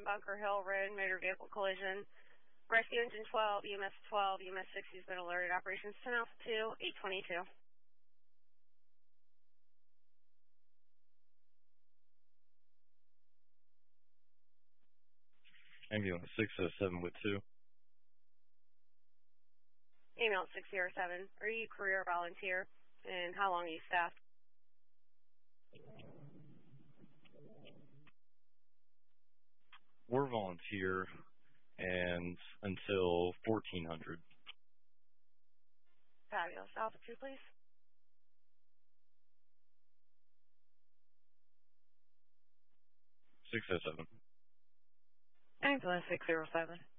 7 Bunker Hill Road, motor vehicle collision. Rescue engine 12, EMS 12, EMS 60 has been alerted. Operations 10 Alpha 2, 822. Ambulance 607 with 2. Ambulance 607. Are you career or volunteer? And how long are you staffed? We're volunteer and until 1400. Fabulous. Alpha 2, please. Six oh seven. Ambulance 607.